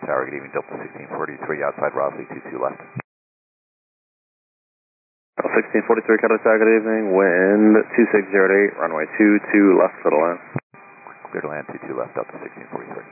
Tower, good evening, Delta 1643, outside Rossley, 22 left. 1643, Catalyst Tower, good evening, wind 2608, runway 22 left for the land. Clear to land, 22 left, Delta 1643.